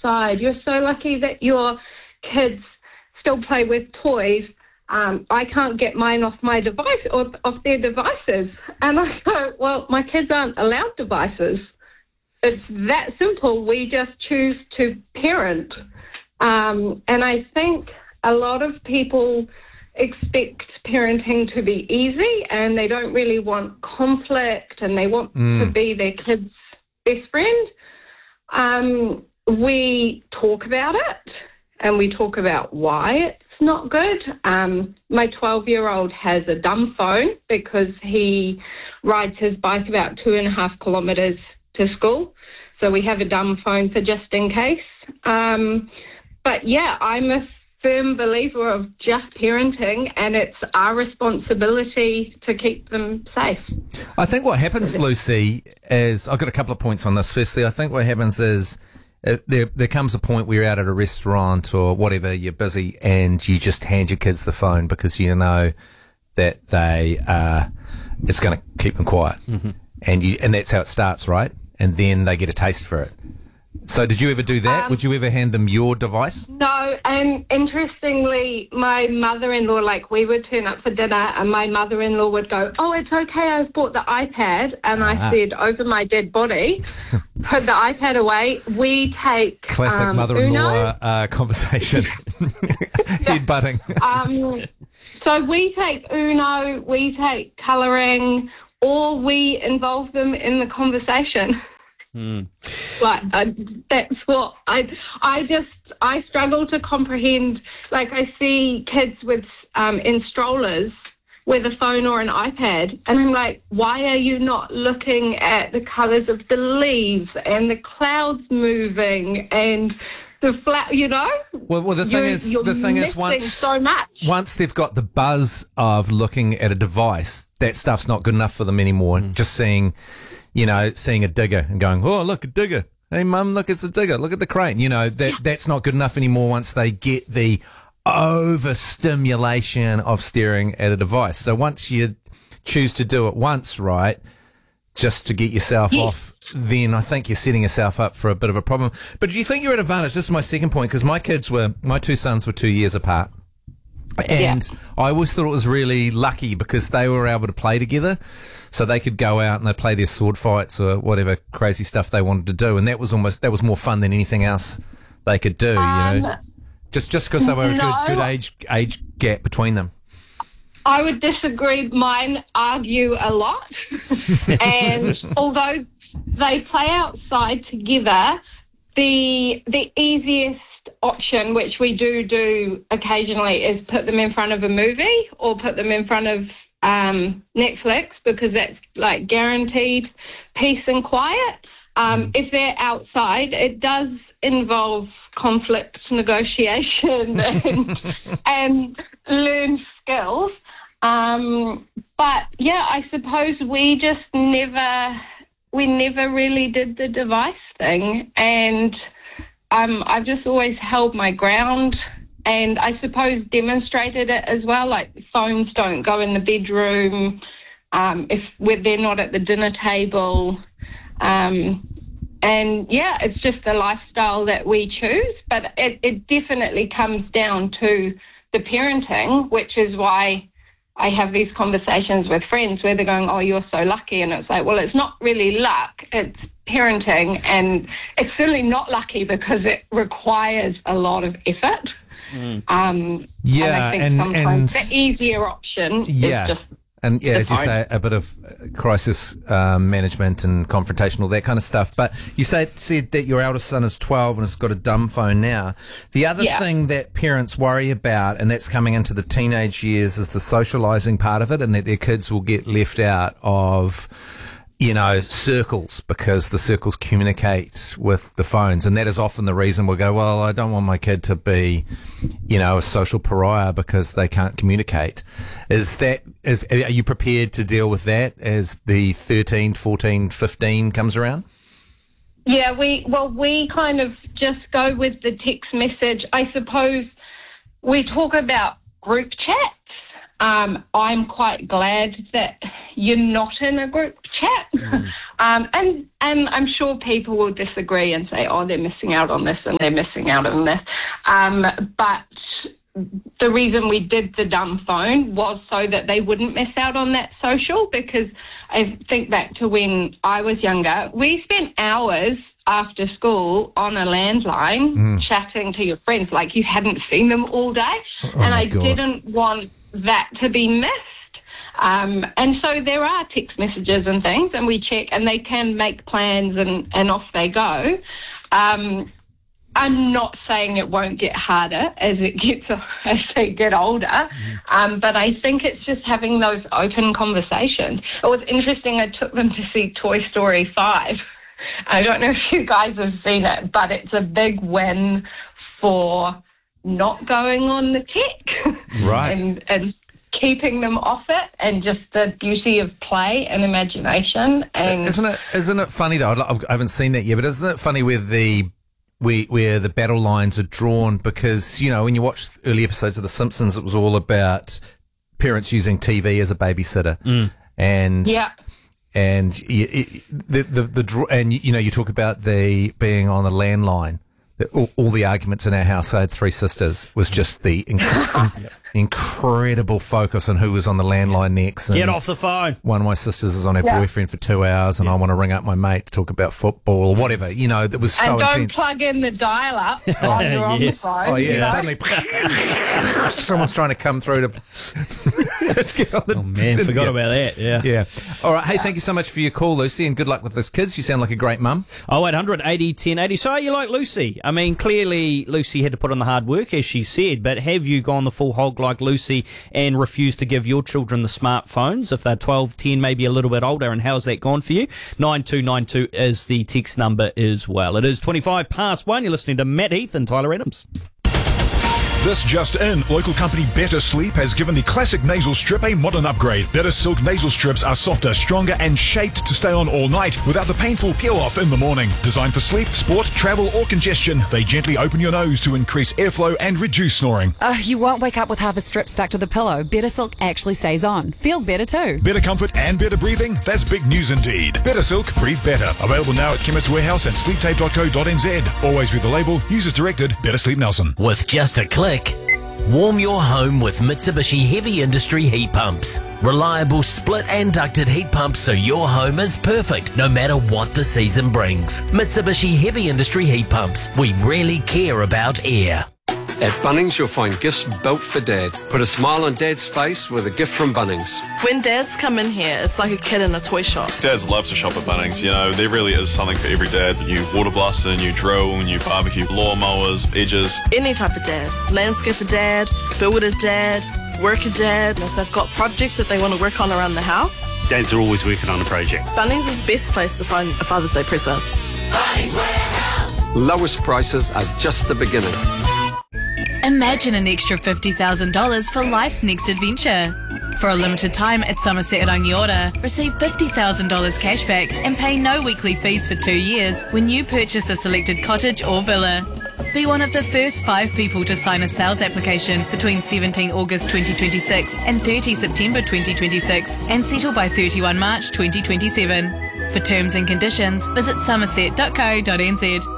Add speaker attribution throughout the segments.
Speaker 1: outside. You're so lucky that your kids still play with toys. I can't get mine off my device or off their devices. And I go, well, my kids aren't allowed devices. It's that simple. We just choose to parent. And I think a lot of people expect parenting to be easy, and they don't really want conflict, and they want to be their kids' best friend. We talk about it, and we talk about why it's not good. My 12-year-old has a dumb phone because he rides his bike about 2.5 kilometres to school. So we have a dumb phone for just in case. But yeah, I'm a firm believer of just parenting, and it's our responsibility to keep them safe.
Speaker 2: I think what happens, Lucy, is I've got a couple of points on this. Firstly, I think what happens is there comes a point where you're out at a restaurant or whatever, you're busy, and you just hand your kids the phone because you know that it's going to keep them quiet. Mm-hmm. And that's how it starts, right? And then they get a taste for it. So did you ever do that? Would you ever hand them your device?
Speaker 1: No, and interestingly, my mother-in-law, we would turn up for dinner and my mother-in-law would go, oh, it's okay, I've bought the iPad. And I said, over my dead body, put the iPad away. We take
Speaker 2: classic mother-in-law conversation. Headbutting.
Speaker 1: So we take Uno, we take colouring, or we involve them in the conversation. That's what I struggle to comprehend. I see kids with in strollers with a phone or an iPad, and I'm like, why are you not looking at the colours of the leaves and the clouds moving and the flat?
Speaker 2: Well, the thing is, once they've got the buzz of looking at a device, that stuff's not good enough for them anymore. Just seeing a digger and going, oh, look, a digger. Hey, Mum, look, it's a digger. Look at the crane. That's not good enough anymore once they get the overstimulation of staring at a device. So once you choose to do it once, right, just to get yourself off, then I think you're setting yourself up for a bit of a problem. But do you think you're at advantage? This is my second point, because my two sons were 2 years apart. And I always thought it was really lucky because they were able to play together, so they could go out and they'd play their sword fights or whatever crazy stuff they wanted to do, and that was more fun than anything else they could do. Just because they were a good age gap between them.
Speaker 1: I would disagree. Mine argue a lot, and although they play outside together, the easiest option, which we do occasionally, is put them in front of a movie or put them in front of Netflix, because that's guaranteed peace and quiet. If they're outside, it does involve conflict negotiation and learn skills. But yeah, I suppose we just never really did the device thing, and I've just always held my ground, and I suppose demonstrated it as well. Phones don't go in the bedroom if they're not at the dinner table. And yeah, it's just the lifestyle that we choose. But it definitely comes down to the parenting, which is why I have these conversations with friends where they're going, oh, you're so lucky. And it's like, well, it's not really luck, it's parenting. And it's certainly not lucky because it requires a lot of effort. And I think sometimes the easier option is just...
Speaker 2: And yeah, as you say, a bit of crisis management and confrontational, that kind of stuff. But you said that your eldest son is 12 and has got a dumb phone now. The other thing that parents worry about, and that's coming into the teenage years, is the socialising part of it, and that their kids will get left out of, circles, because the circles communicate with the phones. And that is often the reason we'll go, well, I don't want my kid to be, a social pariah because they can't communicate. Are you prepared to deal with that as the 13, 14, 15 comes around?
Speaker 1: Yeah, we kind of just go with the text message. I suppose we talk about group chats, I'm quite glad that you're not in a group chat. And I'm sure people will disagree and say, oh, they're missing out on this and they're missing out on this. But the reason we did the dumb phone was so that they wouldn't miss out on that social, because I think back to when I was younger, we spent hours after school on a landline chatting to your friends like you hadn't seen them all day. And I didn't want that to be missed. And so there are text messages and things, and we check, and they can make plans and off they go. I'm not saying it won't get harder as they get older, but I think it's just having those open conversations. It was interesting. I took them to see Toy Story 5. I don't know if you guys have seen it, but it's a big win for not going on the tech,
Speaker 2: right?
Speaker 1: and keeping them off it, and just the beauty of play and imagination. And
Speaker 2: isn't it funny though? I haven't seen that yet, but isn't it funny where the battle lines are drawn? Because, you know, when you watch early episodes of The Simpsons, it was all about parents using TV as a babysitter, and and you know, you talk about the being on the landline. All the arguments in our house, I had three sisters, was just the incredible focus on who was on the landline next.
Speaker 3: Get off the phone.
Speaker 2: One of my sisters is on her boyfriend for 2 hours, and I want to ring up my mate to talk about football or whatever. You know, that was so intense.
Speaker 1: And don't plug in the dial-up while you're on the phone.
Speaker 2: Oh, yeah, suddenly someone's trying to come through to... Let's get on the...
Speaker 3: Oh, man, forgot about that,
Speaker 2: Yeah. All right, hey, thank you so much for your call, Lucy, and good luck with those kids. You sound like a great mum.
Speaker 3: 0800 80 10 80. So are you like Lucy? I mean, clearly Lucy had to put on the hard work, as she said, but have you gone the full hog like Lucy and refused to give your children the smartphones if they're 12, 10, maybe a little bit older, and how's that gone for you? 9292 is the text number as well. It is 25 past 1. You're listening to Matt Heath and Tyler Adams.
Speaker 4: This just in, local company Better Sleep has given the classic nasal strip a modern upgrade. Better Silk nasal strips are softer, stronger and shaped to stay on all night without the painful peel-off in the morning. Designed for sleep, sport, travel or congestion, they gently open your nose to increase airflow and reduce snoring.
Speaker 5: You won't wake up with half a strip stuck to the pillow. Better Silk actually stays on. Feels better too.
Speaker 4: Better comfort and better breathing? That's big news indeed. Better Silk, breathe better. Available now at Chemist Warehouse and sleeptape.co.nz. Always read the label. Users directed. Better Sleep Nelson.
Speaker 6: With just a click, warm your home with Mitsubishi Heavy Industry heat pumps. Reliable split and ducted heat pumps so your home is perfect no matter what the season brings. Mitsubishi Heavy Industry heat pumps. We really care about air.
Speaker 7: At Bunnings, you'll find gifts built for Dad. Put a smile on Dad's face with a gift from Bunnings.
Speaker 8: When dads come in here, it's like a kid in a toy shop.
Speaker 9: Dads love to shop at Bunnings. You know, there really is something for every dad. New water blaster, new drill, new barbecue, lawnmowers, edges.
Speaker 8: Any type of dad. Landscaper dad, builder dad, worker dad. And if they've got projects that they want to work on around the house.
Speaker 10: Dads are always working on a project.
Speaker 8: Bunnings is the best place to find a Father's Day present.
Speaker 7: Bunnings Warehouse. Lowest prices are just the beginning.
Speaker 11: Imagine an extra $50,000 for life's next adventure. For a limited time at Somerset Rangiora, receive $50,000 cashback and pay no weekly fees for 2 years when you purchase a selected cottage or villa. Be one of the first 5 people to sign a sales application between 17 August 2026 and 30 September 2026 and settle by 31 March 2027. For terms and conditions, visit somerset.co.nz.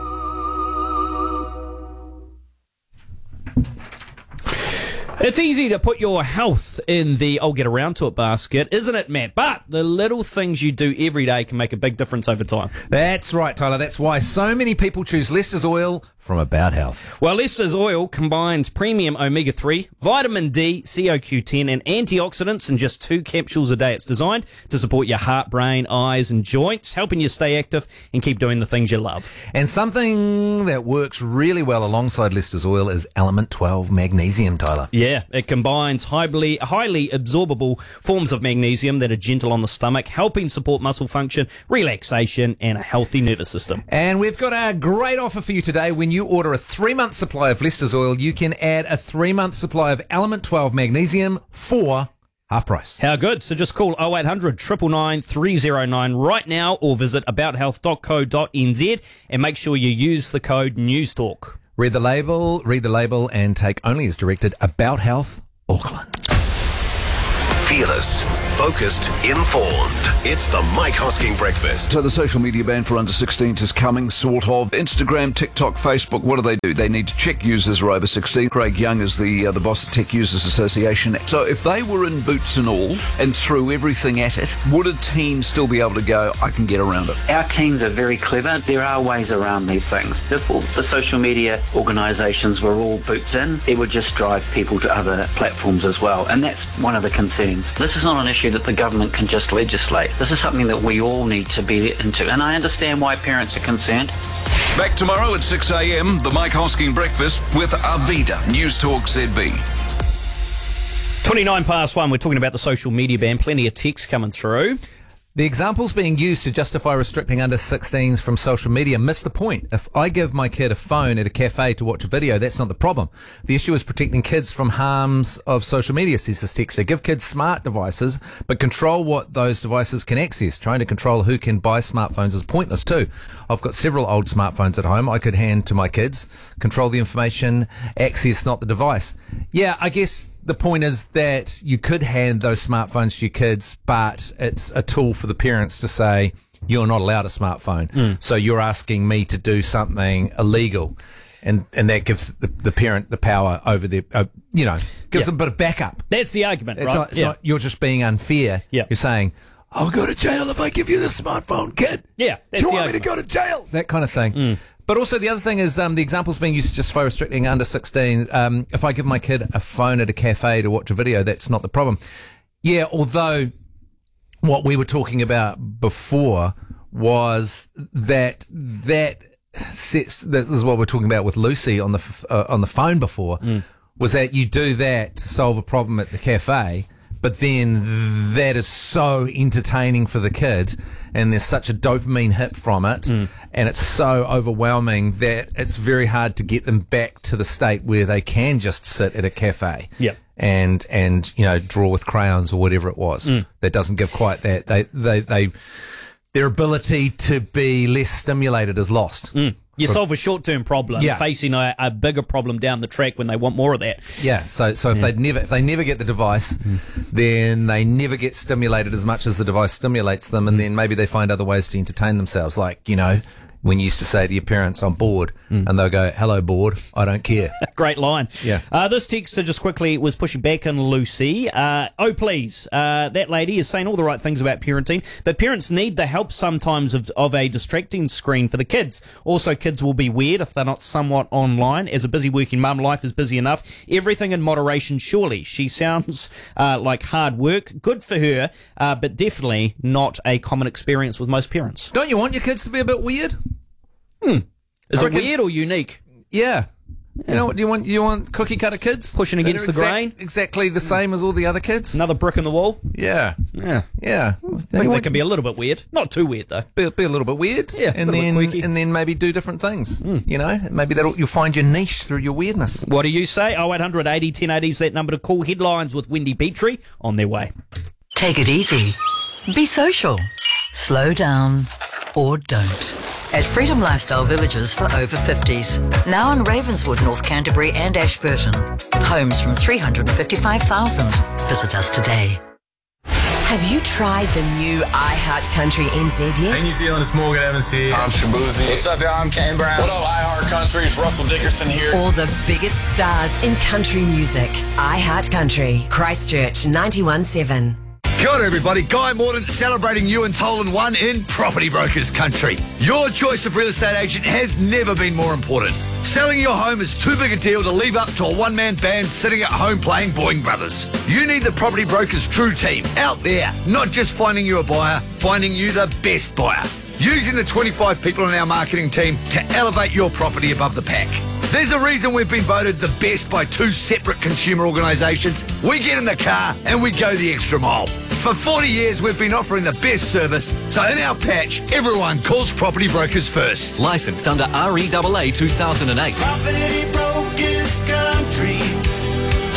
Speaker 3: It's easy to put your health in the I'll get around to it basket, isn't it, Matt? But the little things you do every day can make a big difference over time.
Speaker 2: That's right, Tyler. That's why so many people choose Lester's Oil from About Health.
Speaker 3: Well, Lester's Oil combines premium omega-3, vitamin D, CoQ10 and antioxidants in just 2 capsules a day. It's designed to support your heart, brain, eyes and joints, helping you stay active and keep doing the things you love.
Speaker 2: And something that works really well alongside Lester's Oil is Element 12 Magnesium, Tyler.
Speaker 3: Yeah, it combines highly absorbable forms of magnesium that are gentle on the stomach, helping support muscle function, relaxation, and a healthy nervous system.
Speaker 2: And we've got a great offer for you today. When you order a 3-month supply of Lester's Oil, you can add a 3-month supply of Element 12 Magnesium for half price.
Speaker 3: How good? So just call 0800 999 309 right now or visit abouthealth.co.nz and make sure you use the code NEWSTALK.
Speaker 2: Read the label, and take only as directed. About Health, Auckland.
Speaker 12: fearless, focused, informed. It's the Mike Hosking Breakfast.
Speaker 13: So the social media ban for under 16s is coming, sort of. Instagram, TikTok, Facebook, what do? They need to check users who are over 16. Craig Young is the boss of Tech Users Association. So if they were in boots and all and threw everything at it, would a teen still be able to go, I can get around it?
Speaker 14: Our teens are very clever. There are ways around these things. If all the social media organisations were all boots in, it would just drive people to other platforms as well. And that's one of the concerns. This is not an issue that the government can just legislate. This is something that we all need to be into. And I understand why parents are concerned.
Speaker 13: Back tomorrow at 6 a.m, the Mike Hosking Breakfast with Arvida, News Talk ZB.
Speaker 3: 1:29, we're talking about the social media ban. Plenty of texts coming through.
Speaker 2: The examples being used to justify restricting under 16s from social media miss the point. If I give my kid a phone at a cafe to watch a video, that's not the problem. The issue is protecting kids from harms of social media, says this texter. Give kids smart devices, but control what those devices can access. Trying to control who can buy smartphones is pointless too. I've got several old smartphones at home I could hand to my kids. Control the information, access, not the device. Yeah, I guess the point is that you could hand those smartphones to your kids, but it's a tool for the parents to say, you're not allowed a smartphone. So you're asking me to do something illegal. And that gives the parent the power over their, gives them a bit of backup.
Speaker 3: That's the argument,
Speaker 2: it's
Speaker 3: right?
Speaker 2: It's not, you're just being unfair.
Speaker 3: Yeah.
Speaker 2: You're saying, I'll go to jail if I give you the smartphone, kid.
Speaker 3: Yeah,
Speaker 2: Do
Speaker 3: that's
Speaker 2: you
Speaker 3: the
Speaker 2: want me to go to jail? That kind of thing. But also the other thing is the examples being used to justify restricting under 16. If I give my kid a phone at a cafe to watch a video, that's not the problem. Yeah, although what we were talking about before was that this is what we're talking about with Lucy on the phone before, was that you do that to solve a problem at the cafe. But then that is so entertaining for the kid, and there's such a dopamine hit from it, and it's so overwhelming that it's very hard to get them back to the state where they can just sit at a cafe and draw with crayons or whatever it was. That doesn't give quite that. Their ability to be less stimulated is lost.
Speaker 3: You solve a short-term problem, facing a bigger problem down the track when they want more of that.
Speaker 2: Yeah. So if they never get the device, then they never get stimulated as much as the device stimulates them, and then maybe they find other ways to entertain themselves, like when you used to say to your parents, I'm bored, and they'll go, hello, bored, I don't care.
Speaker 3: Great line.
Speaker 2: Yeah.
Speaker 3: This texter just quickly was pushing back on Lucy. Oh, please. That lady is saying all the right things about parenting, but parents need the help sometimes of a distracting screen for the kids. Also, kids will be weird if they're not somewhat online. As a busy working mum, life is busy enough. Everything in moderation, surely. She sounds like hard work. Good for her, but definitely not a common experience with most parents.
Speaker 2: Don't you want your kids to be a bit weird?
Speaker 3: Is it weird or unique?
Speaker 2: Yeah. You know what do you want cookie cutter kids?
Speaker 3: Pushing against the grain?
Speaker 2: Exactly the same as all the other kids?
Speaker 3: Another brick in the wall?
Speaker 2: Yeah.
Speaker 3: Yeah.
Speaker 2: I
Speaker 3: think that can be a little bit weird. Not too weird though.
Speaker 2: Be a little bit weird.
Speaker 3: Yeah.
Speaker 2: And then maybe do different things. Maybe you'll find your niche through your weirdness.
Speaker 3: What do you say? 0800 80 1080 is that number to call. Headlines with Wendy Petrie on their way.
Speaker 15: Take it easy. Be social. Slow down. Or don't. At Freedom Lifestyle Villages for over 50s. Now in Ravenswood, North Canterbury and Ashburton. Homes from $355,000. Visit us today.
Speaker 16: Have you tried the new iHeart Country NZ yet?
Speaker 17: Hey New Zealand, it's Morgan Evans here.
Speaker 18: I'm Shabuzi.
Speaker 17: What's up, y'all? I'm Kane Brown.
Speaker 18: What up, iHeart Country? It's Russell Dickerson here.
Speaker 16: All the biggest stars in country music. iHeart Country. Christchurch 91.7.
Speaker 19: Kia ora everybody, Guy Morton celebrating you and Tolan 1 in Property Brokers Country. Your choice of real estate agent has never been more important. Selling your home is too big a deal to leave up to a one-man band sitting at home playing Boeing Brothers. You need the Property Brokers True Team out there, not just finding you a buyer, finding you the best buyer. Using the 25 people in our marketing team to elevate your property above the pack. There's a reason we've been voted the best by two separate consumer organisations. We get in the car and we go the extra mile. For 40 years, we've been offering the best service, so in our patch, everyone calls Property Brokers first.
Speaker 20: Licensed under REAA 2008.
Speaker 21: Property Brokers Country.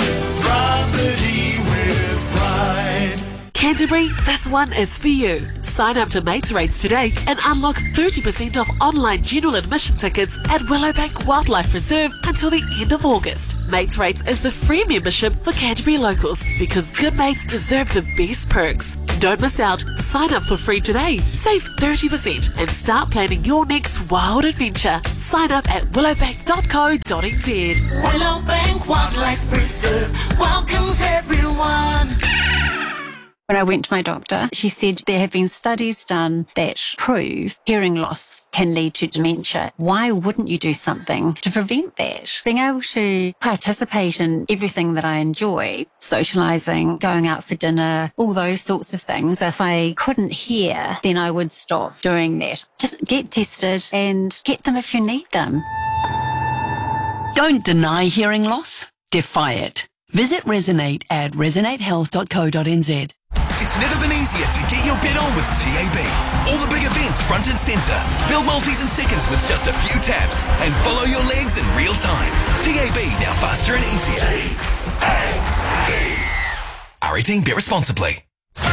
Speaker 21: Property with pride.
Speaker 22: Canterbury, this one is for you.
Speaker 1: Sign up to Mates Rates today and unlock 30% off online general admission tickets at Willowbank Wildlife Reserve until the end of August. Mates Rates is the free membership for Canterbury locals because good mates deserve the best perks. Don't miss out. Sign up for free today. Save 30% and start planning your next wild adventure. Sign up at willowbank.co.nz.
Speaker 21: Willowbank Wildlife Reserve welcomes everyone.
Speaker 22: When I went to my doctor, she said there have been studies done that prove hearing loss can lead to dementia. Why wouldn't you do something to prevent that? Being able to participate in everything that I enjoy, socialising, going out for dinner, all those sorts of things, if I couldn't hear, then I would stop doing that. Just get tested and get them if you need them.
Speaker 23: Don't deny hearing loss, defy it. Visit Resonate at resonatehealth.co.nz.
Speaker 24: It's never been easier to get your bet on with TAB. All the big events front and centre. Build multis in seconds with just a few taps and follow your legs in real time. TAB now faster and easier. R18, bet responsibly.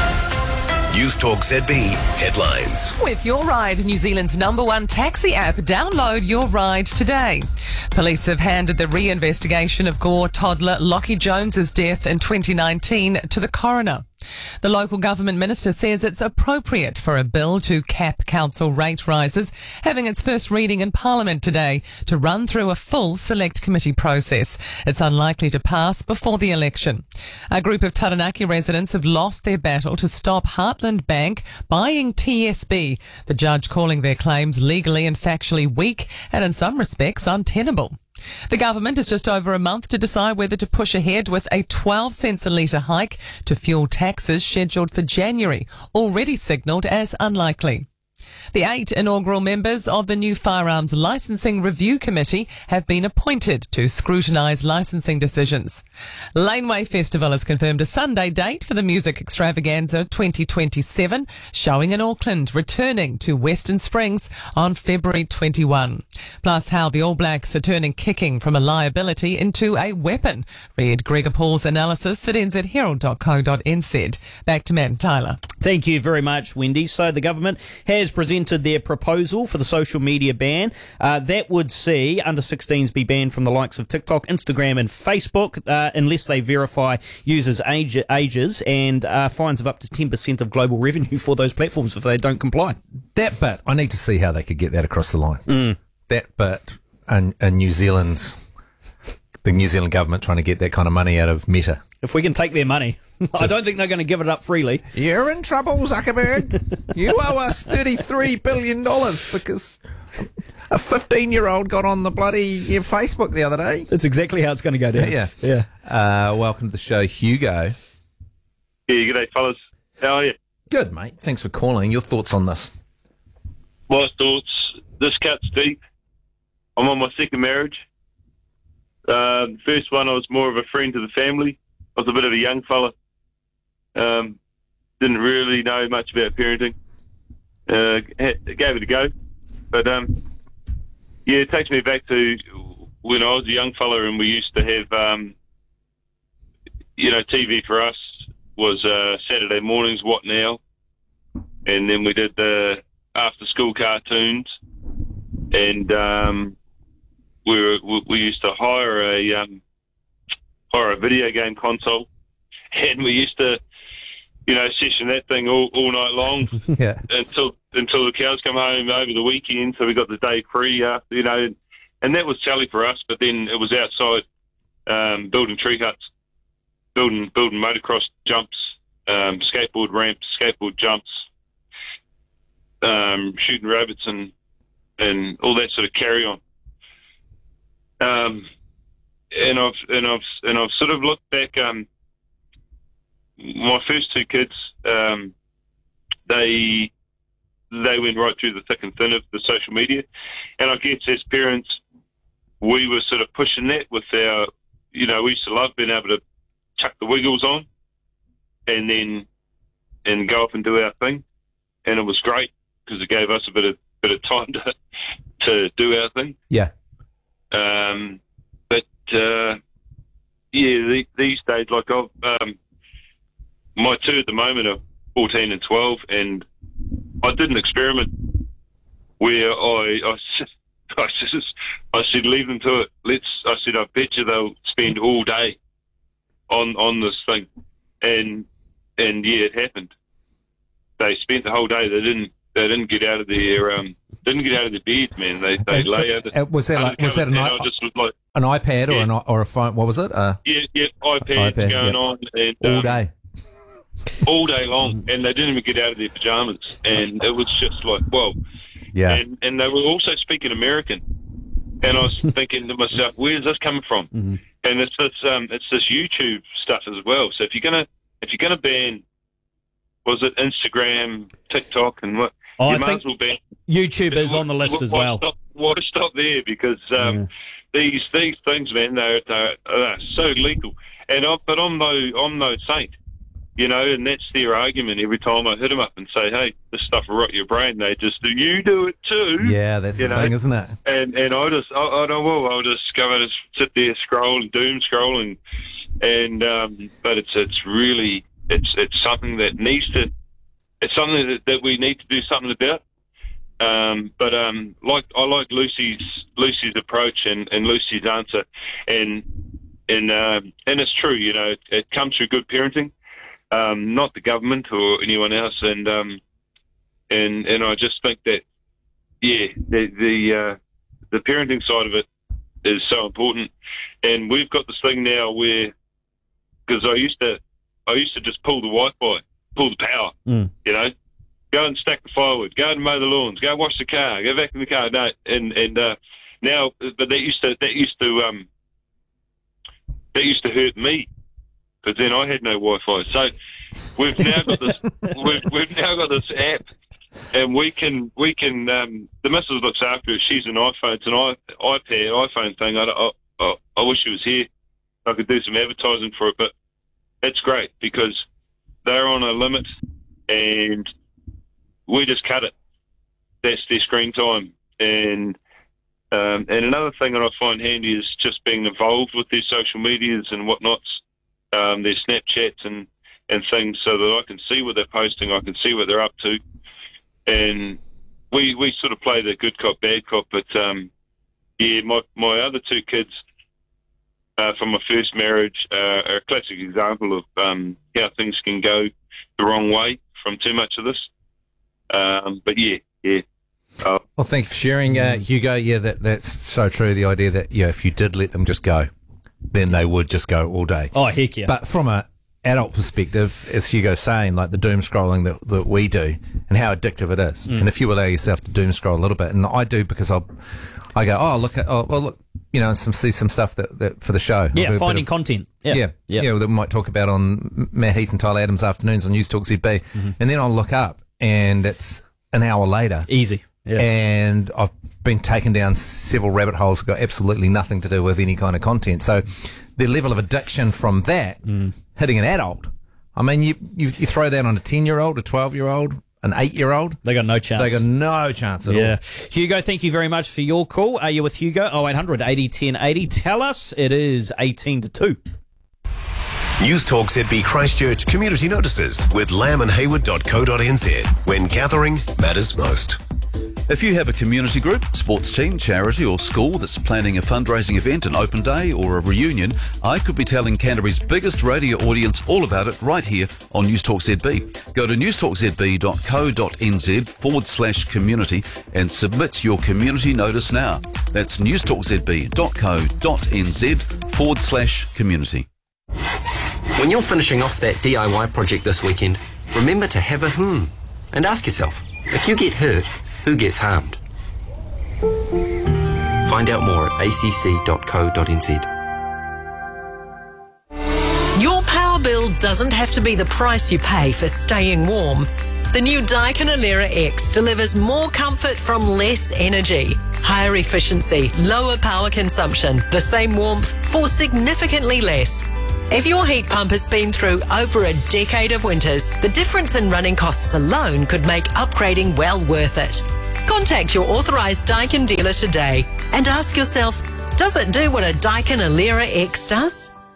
Speaker 12: News Talk ZB headlines.
Speaker 25: With Your Ride, New Zealand's #1 taxi app, download Your Ride today. Police have handed the re-investigation of Gore toddler Lockie Jones's death in 2019 to the coroner. The local government minister says it's appropriate for a bill to cap council rate rises, having its first reading in Parliament today to run through a full select committee process. It's unlikely to pass before the election. A group of Taranaki residents have lost their battle to stop Heartland Bank buying TSB, the judge calling their claims legally and factually weak and in some respects untenable. The government has just over a month to decide whether to push ahead with a 12 cents a litre hike to fuel taxes scheduled for January, already signalled as unlikely. The 8 inaugural members of the new Firearms Licensing Review Committee have been appointed to scrutinise licensing decisions. Laneway Festival has confirmed a Sunday date for the Music Extravaganza 2027, showing in Auckland, returning to Western Springs on February 21. Plus how the All Blacks are turning kicking from a liability into a weapon. Read Gregor Paul's analysis at nzherald.co.nz. Back to Matt and Tyler.
Speaker 3: Thank you very much, Wendy. So the government has presented their proposal for the social media ban. That would see under 16s be banned from the likes of TikTok, Instagram and Facebook unless they verify users' ages, and fines of up to 10% of global revenue for those platforms if they don't comply.
Speaker 2: That bit, I need to see how they could get that across the line. That bit, and New Zealand's, the New Zealand government trying to get that kind of money out of Meta.
Speaker 3: If we can take their money. I don't think they're going to give it up freely.
Speaker 2: You're in trouble, Zuckerberg. You owe us $33 billion because a 15-year-old got on the bloody Facebook the other day.
Speaker 3: That's exactly how it's going to go down.
Speaker 2: Yeah. Welcome to the show, Hugo.
Speaker 26: Yeah, g'day, fellas. How are you?
Speaker 2: Good, mate. Thanks for calling. Your thoughts on this?
Speaker 26: My thoughts, this cuts deep. I'm on my second marriage. The first one, I was more of a friend to the family. I was a bit of a young fella. Didn't really know much about parenting. Gave it a go. But, yeah, it takes me back to when I was a young fella and we used to have, TV for us was Saturday mornings, What Now? And then we did the after-school cartoons. And we used to hire a video game console. And we used to, session that thing all night long until the cows come home over the weekend. So we got the day free after, and that was Sally for us. But then it was outside building tree huts, building motocross jumps, skateboard ramps, skateboard jumps, shooting rabbits and all that sort of carry on. And I've sort of looked back. My first two kids, they went right through the thick and thin of the social media, and I guess as parents, we were sort of pushing that with our, we used to love being able to chuck the wiggles on, and go up and do our thing, and it was great because it gave us a bit of time to do our thing.
Speaker 2: Yeah.
Speaker 26: These days, like my two at the moment are 14 and 12, and I did an experiment where I said, leave them to it. I said, I bet you they'll spend all day on this thing, and yeah, it happened. They spent the whole day. They didn't get out of their beds, man. They lay out.
Speaker 2: Was that an iPad or a phone? What was it?
Speaker 26: iPad going on and,
Speaker 2: all day.
Speaker 26: All day long, and they didn't even get out of their pajamas, and it was just like, whoa.
Speaker 2: Yeah.
Speaker 26: And they were also speaking American, and I was thinking to myself, where's this coming from?
Speaker 2: Mm-hmm.
Speaker 26: And it's this YouTube stuff as well. So if you're gonna ban, was it Instagram, TikTok, and what?
Speaker 3: Oh,
Speaker 26: you
Speaker 3: I
Speaker 26: might
Speaker 3: think
Speaker 26: as well ban.
Speaker 3: YouTube is on the list as well.
Speaker 26: Why stop there? Because these things, man, they're so lethal. And I'm no saint. You know, and that's their argument every time I hit them up and say, hey, this stuff will rot your brain. They just do, you do it too.
Speaker 2: Yeah, that's the thing, isn't it?
Speaker 26: And I'll just go and sit there, scroll and doom scroll, but it's really something that it's something that we need to do something about. I like Lucy's approach and Lucy's answer, and it's true. You know, it comes through good parenting. Not the government or anyone else, and I just think that the parenting side of it is so important, and we've got this thing now where, because I used to just pull the Wi-Fi, pull the power, you know, go and stack the firewood, go and mow the lawns, go wash the car, go back in the car. No, and now, but that used to hurt me. Because then I had no Wi-Fi. So we've now got this. we've now got this app, and we can. The missus looks after it. She's an iPhone. It's an iPhone thing. I wish she was here. I could do some advertising for it, but it's great because they're on a limit, and we just cut it. That's their screen time, and another thing that I find handy is just being involved with their social medias and whatnots. Their Snapchats and things, so that I can see what they're posting, I can see what they're up to, and we sort of play the good cop, bad cop. But my other two kids from my first marriage are a classic example of how things can go the wrong way from too much of this. But yeah.
Speaker 2: Well, thank you for sharing, Hugo. Yeah, that's so true. The idea that if you did let them just go, then they would just go all day.
Speaker 3: Oh, heck yeah.
Speaker 2: But from an adult perspective, as Hugo's saying, like the doom scrolling that we do and how addictive it is. And if you allow yourself to doom scroll a little bit, and I do because I go, look, see some stuff that for the show.
Speaker 3: Yeah, finding content. Yeah,
Speaker 2: that we might talk about on Matt Heath and Tyler Adams afternoons on News Talk ZB. And then I'll look up and it's an hour later.
Speaker 3: Easy. Yeah.
Speaker 2: And I've been taken down several rabbit holes that got absolutely nothing to do with any kind of content. So the level of addiction from that hitting an adult, I mean, you throw that on a 10-year-old, a 12-year-old, an 8-year-old.
Speaker 3: They got no chance.
Speaker 2: They got no chance at all.
Speaker 3: Hugo, thank you very much for your call. Are you with Hugo? 0800 80 10 80. Tell us it is 18 to 2.
Speaker 12: News Talk ZB Christchurch community notices with lambandhayward.co.nz when gathering matters most.
Speaker 13: If you have a community group, sports team, charity or school that's planning a fundraising event, an open day or a reunion, I could be telling Canterbury's biggest radio audience all about it right here on News Talk ZB. Go to newstalkzb.co.nz/community and submit your community notice now. That's newstalkzb.co.nz/community.
Speaker 4: When you're finishing off that DIY project this weekend, remember to have a and ask yourself, if you get hurt, who gets harmed? Find out more at acc.co.nz.
Speaker 5: Your power bill doesn't have to be the price you pay for staying warm. The new Daikin Alera X delivers more comfort from less energy, higher efficiency, lower power consumption, the same warmth for significantly less. If your heat pump has been through over a decade of winters, the difference in running costs alone could make upgrading well worth it. Contact your authorised Daikin dealer today and ask yourself, does it do what a Daikin Alera X does?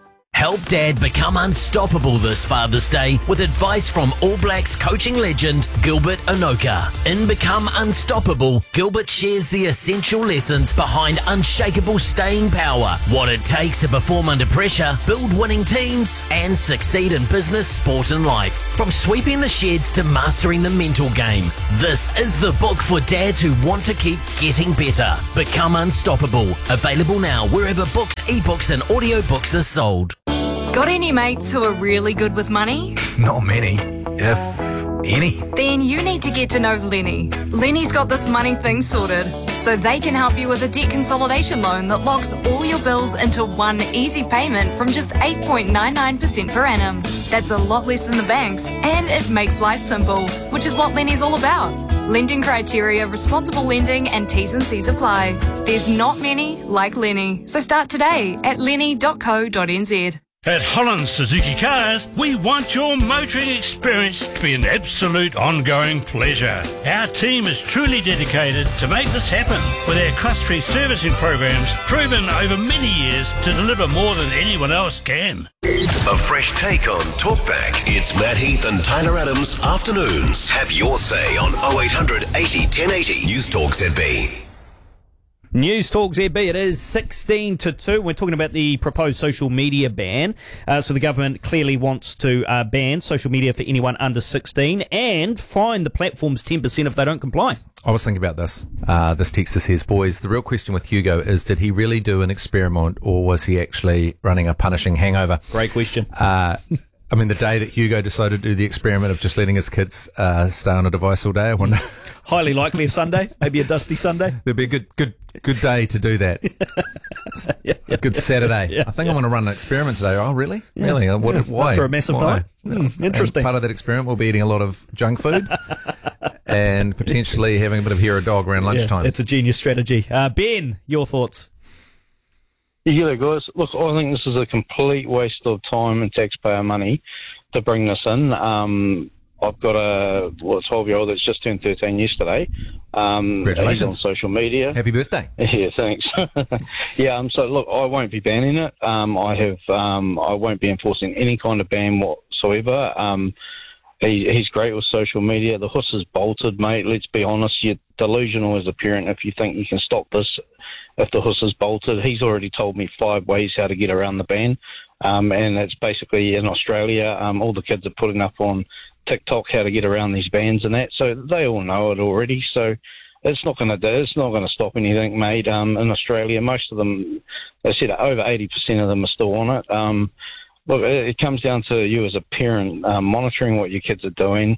Speaker 6: Help Dad become unstoppable this Father's Day with advice from All Blacks coaching legend Gilbert Anoka. In Become Unstoppable, Gilbert shares the essential lessons behind unshakable staying power, what it takes to perform under pressure, build winning teams, and succeed in business, sport and life. From sweeping the sheds to mastering the mental game, this is the book for dads who want to keep getting better. Become Unstoppable. Available now wherever books, ebooks and audiobooks are sold.
Speaker 7: Got any mates who are really good with money?
Speaker 17: Not many, if any.
Speaker 7: Then you need to get to know Lenny. Lenny's got this money thing sorted, so they can help you with a debt consolidation loan that locks all your bills into one easy payment from just 8.99% per annum. That's a lot less than the banks, and it makes life simple, which is what Lenny's all about. Lending criteria, responsible lending, and T's and C's apply. There's not many like Lenny, so start today at lenny.co.nz.
Speaker 8: At Holland Suzuki Cars, we want your motoring experience to be an absolute ongoing pleasure. Our team is truly dedicated to make this happen with our cost-free servicing programs proven over many years to deliver more than anyone else can.
Speaker 12: A fresh take on Talkback. It's Matt Heath and Tyler Adams afternoons. Have your say on 0800 80 1080. News Talk ZB.
Speaker 3: News Talk ZB, it is 16 to 2. We're talking about the proposed social media ban. So the government clearly wants to ban social media for anyone under 16 and fine the platforms 10% if they don't comply.
Speaker 2: I was thinking about this. This texter says, boys, the real question with Hugo is, did he really do an experiment or was he actually running a punishing hangover?
Speaker 3: Great question.
Speaker 2: I mean, the day that Hugo decided to do the experiment of just letting his kids stay on a device all day, I wonder.
Speaker 3: Highly likely a Sunday, maybe a dusty Sunday.
Speaker 2: There'd be a good day to do that. A good Saturday.
Speaker 3: Yeah,
Speaker 2: I think I want to run an experiment today. Oh, really? Yeah. Really? Why?
Speaker 3: After a massive night? Interesting.
Speaker 2: And part of that experiment will be eating a lot of junk food and potentially having a bit of hero dog around lunchtime.
Speaker 3: Yeah, it's a genius strategy. Ben, your thoughts?
Speaker 9: Yeah, guys. Look, I think this is a complete waste of time and taxpayer money to bring this in. I've got a 12-year-old that's just turned 13 yesterday.
Speaker 2: Congratulations.
Speaker 9: He's on social media.
Speaker 2: Happy birthday.
Speaker 9: Yeah, thanks. Yeah, so look, I won't be banning it. I won't be enforcing any kind of ban whatsoever. He's great with social media. The horse is bolted, mate. Let's be honest. You're delusional as a parent if you think you can stop this if the horse is bolted. He's already told me 5 ways how to get around the ban. And that's basically in Australia. All the kids are putting up on TikTok how to get around these bans and that. So they all know it already. So it's not going to stop anything, mate. In Australia, most of them, they said over 80% of them are still on it. Look, it comes down to you as a parent monitoring what your kids are doing,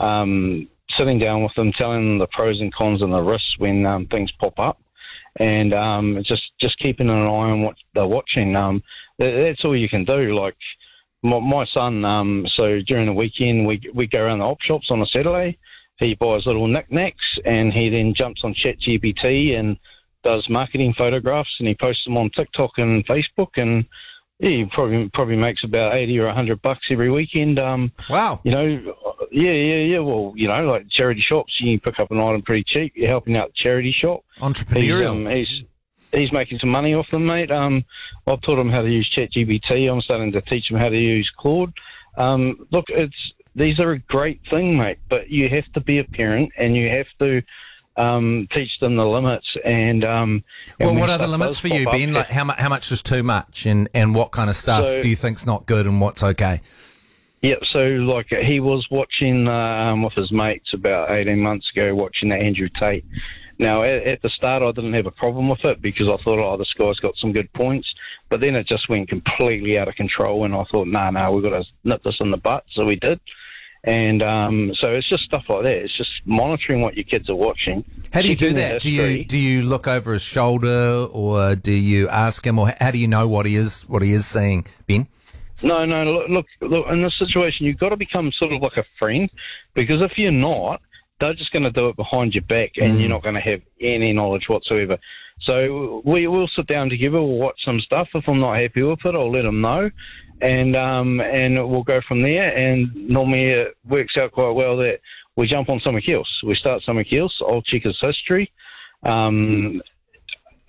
Speaker 9: sitting down with them, telling them the pros and cons and the risks when things pop up, and just keeping an eye on what they're watching. That's all you can do. Like my son, so during the weekend we go around the op shops on a Saturday. He buys little knickknacks and he then jumps on ChatGPT and does marketing photographs and he posts them on TikTok and Facebook, and he probably makes about $80 or $100 every weekend.
Speaker 2: Wow.
Speaker 9: You know, yeah. Well, you know, like charity shops, you can pick up an item pretty cheap. You're helping out the charity shop.
Speaker 2: Entrepreneurial.
Speaker 9: He's making some money off them, mate. I've taught him how to use ChatGPT. I'm starting to teach him how to use Claude. Look, these are a great thing, mate, but you have to be a parent and you have to teach them the limits. And
Speaker 2: well, what are the limits for you, Ben? Like how much is too much, and what kind of stuff do you think's not good and what's okay?
Speaker 9: Yeah, so like he was watching with his mates about 18 months ago, watching the Andrew Tate. Now, at the start, I didn't have a problem with it because I thought, oh, this guy's got some good points. But then it just went completely out of control, and I thought, no, we've got to nip this in the butt. So we did. And so it's just stuff like that. It's just monitoring what your kids are watching.
Speaker 2: How do you do that? Do you look over his shoulder, or do you ask him, or how do you know what he is seeing, Ben?
Speaker 9: No. Look. In this situation, you've got to become sort of like a friend, because if you're not, they're just going to do it behind your back, and you're not going to have any knowledge whatsoever. So we'll sit down together. We'll watch some stuff. If I'm not happy with it, I'll let them know, and we'll go from there. And normally it works out quite well that we jump on something else. We start something else. I'll check his history.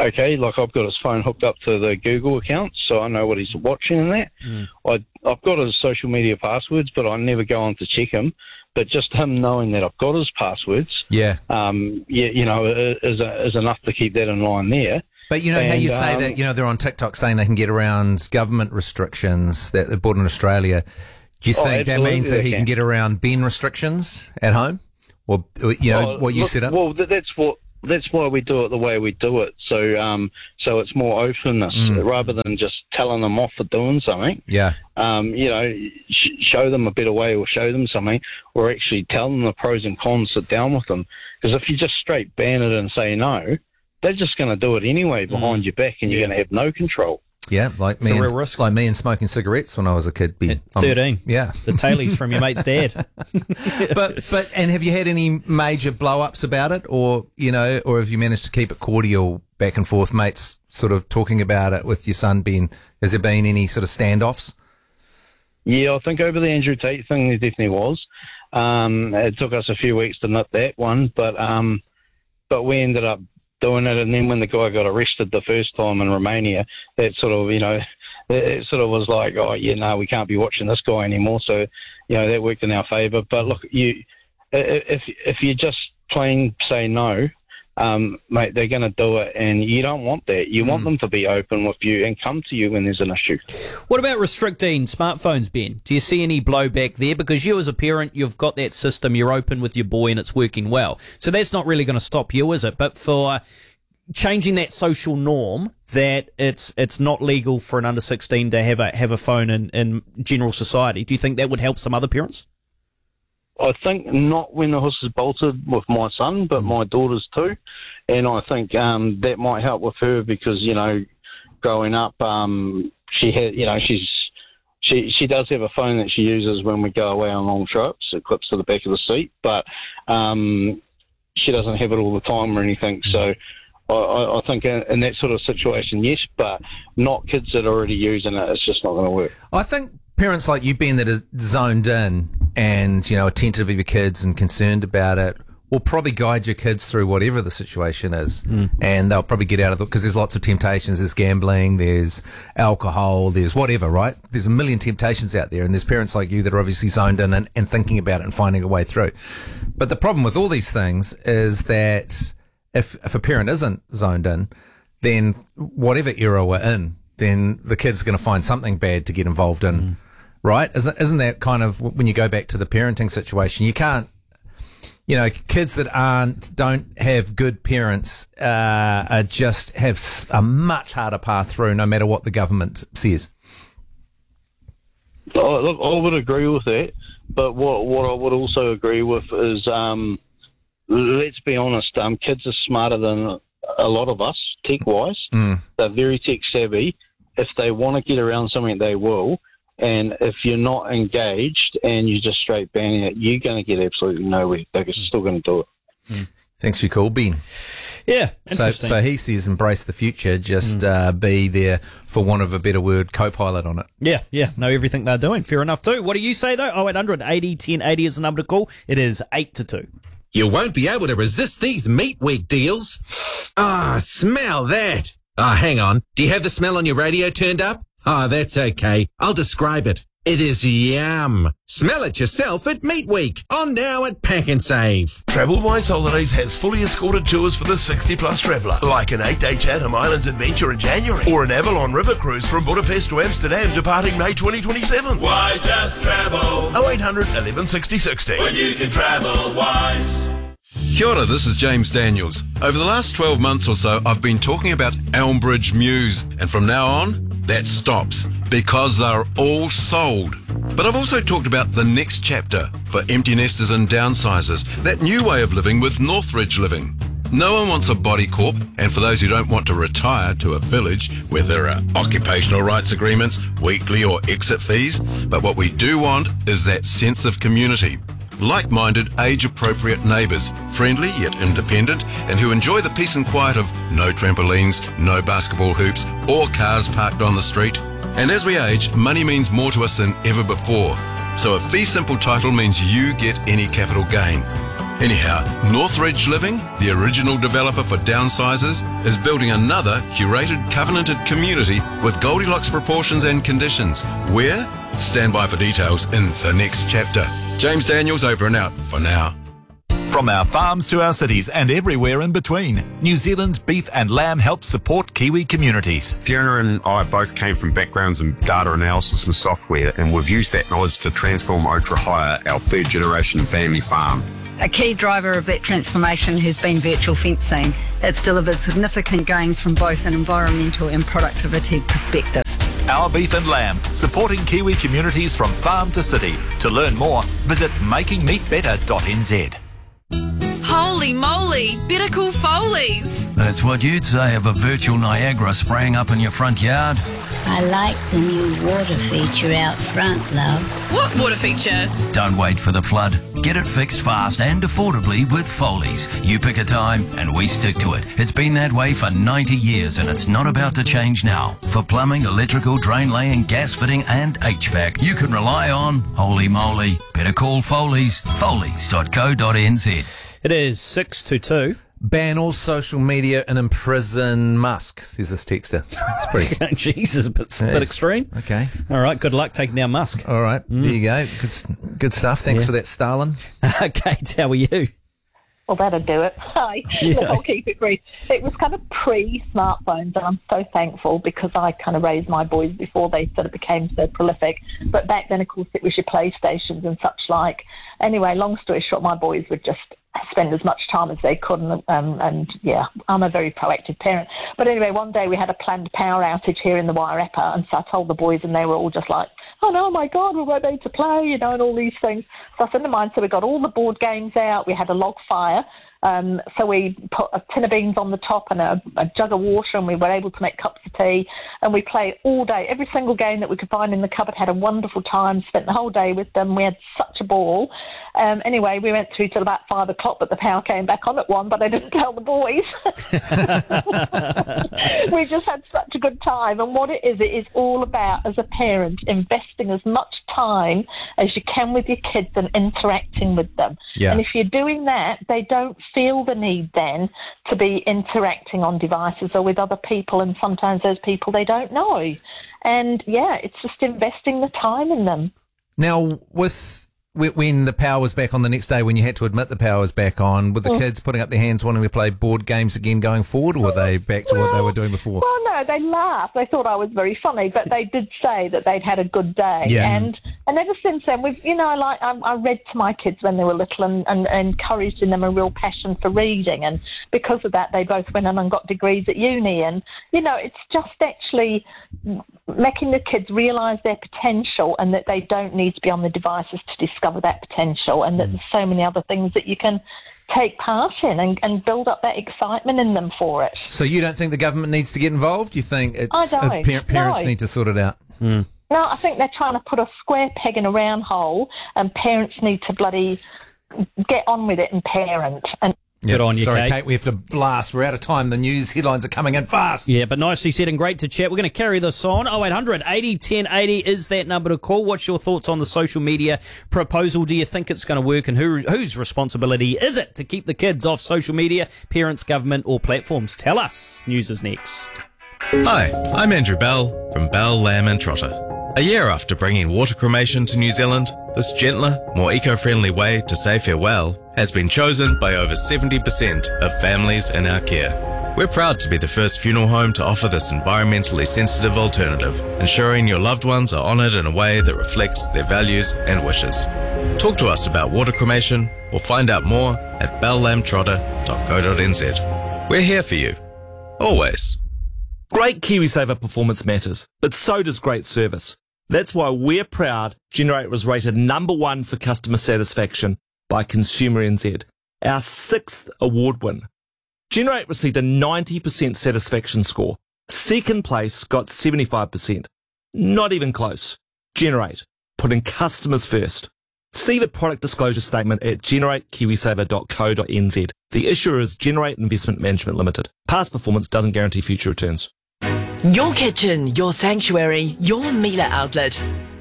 Speaker 9: okay, like I've got his phone hooked up to the Google account, so I know what he's watching and that. I've got his social media passwords, but I never go on to check him. But just him knowing that I've got his passwords, is enough to keep that in line there.
Speaker 2: But you know how you say that, they're on TikTok saying they can get around government restrictions that they're brought in Australia. Do you think that means that he can get around Ben restrictions at home? Or, what you set up?
Speaker 9: Well, that's why we do it the way we do it. So it's more openness rather than just telling them off for doing something.
Speaker 2: Yeah.
Speaker 9: Show them a better way or show them something, or actually tell them the pros and cons, sit down with them. Because if you just straight ban it and say no, they're just going to do it anyway behind your back, and you're going to have no control.
Speaker 2: Yeah, like me and smoking cigarettes when I was a kid.
Speaker 3: 13.
Speaker 2: Yeah.
Speaker 3: The tailies from your mate's dad.
Speaker 2: But have you had any major blow-ups about it, or have you managed to keep it cordial back and forth, mates sort of talking about it with your son, Ben? Has there been any sort of standoffs?
Speaker 9: Yeah, I think over the Andrew Tate thing there definitely was. It took us a few weeks to nip that one, but we ended up doing it, and then when the guy got arrested the first time in Romania, that sort of, it sort of was like, we can't be watching this guy anymore. So, that worked in our favour. But look, if you just plain say no, mate, they're going to do it, and you don't want that. You want them to be open with you and come to you when there's an issue.
Speaker 3: What about restricting smartphones, Ben? Do you see any blowback there? Because you as a parent, you've got that system, you're open with your boy and it's working well. So that's not really going to stop you, is it? But for changing that social norm that it's not legal for an under 16 to have a phone in general society, do you think that would help some other parents?
Speaker 9: I think not when the horse is bolted with my son, but my daughters too. And I think that might help with her because, growing up, she had, she does have a phone that she uses when we go away on long trips. It clips to the back of the seat, but she doesn't have it all the time or anything. So I think in that sort of situation, yes, but not kids that are already using it. It's just not going to work.
Speaker 2: I think parents like you, Ben, that are zoned in and, attentive of your kids and concerned about it will probably guide your kids through whatever the situation is. And they'll probably get out of it because there's lots of temptations. There's gambling, there's alcohol, there's whatever, right? There's a million temptations out there, and there's parents like you that are obviously zoned in and thinking about it and finding a way through. But the problem with all these things is that if a parent isn't zoned in, then whatever era we're in, then the kid's going to find something bad to get involved in. Right? Isn't that kind of, when you go back to the parenting situation, you can't, kids that don't have good parents, just have a much harder path through no matter what the government says.
Speaker 9: Look, I would agree with that, but what I would also agree with is, let's be honest, kids are smarter than a lot of us, tech-wise. They're very tech-savvy. If they want to get around something, they will. And if you're not engaged and you're just straight banning it, you're going to get absolutely nowhere. They're still going to do it.
Speaker 2: Thanks for your call, Ben.
Speaker 3: Yeah, interesting.
Speaker 2: So he says embrace the future, just be there, for want of a better word, co-pilot on it.
Speaker 3: Yeah, know everything they're doing. Fair enough too. What do you say though? 0800 80 1080 is the number to call. It is 8 to 2.
Speaker 6: You won't be able to resist these Meat Week deals. Smell that. Hang on. Do you have the smell on your radio turned up? That's okay. I'll describe it. It is yum. Smell it yourself at Meat Week. On now at Pack and Save.
Speaker 12: TravelWise Holidays has fully escorted tours for the 60-plus traveller, like an 8-day Chatham Islands adventure in January, or an Avalon River cruise from Budapest to Amsterdam departing May 2027.
Speaker 21: Why just travel?
Speaker 12: 0800 11 60 60.
Speaker 21: When you can travel wise.
Speaker 10: Kia ora, this is James Daniels. Over the last 12 months or so, I've been talking about Elmbridge Mews, and from now on, that stops, because they're all sold. But I've also talked about the next chapter for empty nesters and downsizers, that new way of living with Northridge Living. No one wants a body corp, and for those who don't want to retire to a village where there are occupational rights agreements, weekly or exit fees, but what we do want is that sense of community. Like-minded, age-appropriate neighbours, friendly yet independent, and who enjoy the peace and quiet of no trampolines, no basketball hoops, or cars parked on the street. And as we age, money means more to us than ever before. So a fee simple title means you get any capital gain. Anyhow, Northridge Living, the original developer for downsizers, is building another curated, covenanted community with Goldilocks proportions and conditions. Where? Stand by for details in the next chapter. James Daniels over and out for now.
Speaker 11: From our farms to our cities and everywhere in between, New Zealand's Beef and Lamb helps support Kiwi communities.
Speaker 14: Fiona and I both came from backgrounds in data analysis and software, and we've used that knowledge to transform Otra Hire, our third generation family farm.
Speaker 15: A key driver of that transformation has been virtual fencing. It's delivered significant gains from both an environmental and productivity perspective.
Speaker 11: Our Beef and Lamb, supporting Kiwi communities from farm to city. To learn more, visit makingmeatbetter.nz.
Speaker 16: Holy moly, better call Foley's.
Speaker 23: That's what you'd say of a virtual Niagara spraying up in your front yard.
Speaker 18: I like the new water feature out front, love.
Speaker 16: What water feature?
Speaker 23: Don't wait for the flood. Get it fixed fast and affordably with Foley's. You pick a time and we stick to it. It's been that way for 90 years and it's not about to change now. For plumbing, electrical, drain laying, gas fitting and HVAC, you can rely on Holy Moly. Better call Foley's. Foley's.co.nz.
Speaker 3: It is 6:22.
Speaker 2: Ban all social media and imprison Musk, says this texter. It's pretty...
Speaker 3: Jesus, a bit extreme.
Speaker 2: Okay.
Speaker 3: All right, good luck taking down Musk.
Speaker 2: All right, there you go. Good stuff. Thanks for that, Stalin.
Speaker 3: Kate, how are you?
Speaker 19: Well, that'll do it. Hi.
Speaker 3: Yeah.
Speaker 19: Look, I'll keep it brief. It was kind of pre-smartphones, and I'm so thankful because I kind of raised my boys before they sort of became so prolific. But back then, of course, it was your PlayStations and such like. Anyway, long story short, my boys would just spend as much time as they could, and yeah, I'm a very proactive parent. But anyway, one day we had a planned power outage here in the Wairarapa, and so I told the boys, and they were all just like, oh no, my God, we won't be able to play, you know, and all these things. So I said to mine, so we got all the board games out, we had a log fire, so we put a tin of beans on the top and a jug of water, and we were able to make cups of tea, and we played all day. Every single game that we could find in the cupboard, had a wonderful time, spent the whole day with them. We had such a ball. Anyway, we went through till about 5 o'clock, but the power came back on at 1, but I didn't tell the boys. We just had such a good time. And what it is all about, as a parent, investing as much time as you can with your kids and interacting with them.
Speaker 2: Yeah.
Speaker 19: And if you're doing that, they don't feel the need then to be interacting on devices or with other people, and sometimes those people they don't know. And yeah, it's just investing the time in them.
Speaker 2: Now, when the power was back on the next day, when you had to admit the power was back on, were the kids putting up their hands wanting to play board games again going forward, or were they back to what they were doing before?
Speaker 19: Well, no, they laughed. They thought I was very funny, but they did say that they'd had a good day.
Speaker 2: Yeah.
Speaker 19: And ever since then, we've, you know, I read to my kids when they were little and encouraged in them a real passion for reading. And because of that, they both went on and got degrees at uni. And, you know, it's just actually making the kids realise their potential and that they don't need to be on the devices to discover that potential, and that there's so many other things that you can take part in and build up that excitement in them for it.
Speaker 2: So you don't think the government needs to get involved? You think it's
Speaker 19: I don't.
Speaker 2: parents
Speaker 19: No.
Speaker 2: need to sort it out? Mm.
Speaker 19: No, I think they're trying to put a square peg in a round hole, and parents need to bloody get on with it and parent. And
Speaker 3: Good on you,
Speaker 2: Sorry,
Speaker 3: Kate.
Speaker 2: Kate, we have to blast. We're out of time. The news headlines are coming in fast.
Speaker 3: Yeah, but nicely said and great to chat. We're going to carry this on. 0800 80 10 80 is that number to call. What's your thoughts on the social media proposal? Do you think it's going to work, and whose responsibility is it to keep the kids off social media, parents, government or platforms? Tell us. News is next.
Speaker 27: Hi, I'm Andrew Bell from Bell, Lamb and Trotter. A year after bringing water cremation to New Zealand, this gentler, more eco-friendly way to say farewell has been chosen by over 70% of families in our care. We're proud to be the first funeral home to offer this environmentally sensitive alternative, ensuring your loved ones are honoured in a way that reflects their values and wishes. Talk to us about water cremation or find out more at bellamtrotter.co.nz. We're here for you. Always.
Speaker 28: Great KiwiSaver performance matters, but so does great service. That's why we're proud Generate was rated #1 for customer satisfaction by Consumer NZ, our 6th award win. Generate received a 90% satisfaction score. Second place got 75%. Not even close. Generate, putting customers first. See the product disclosure statement at generatekiwisaver.co.nz. The issuer is Generate Investment Management Limited. Past performance doesn't guarantee future returns.
Speaker 29: Your kitchen, your sanctuary, your Miele outlet.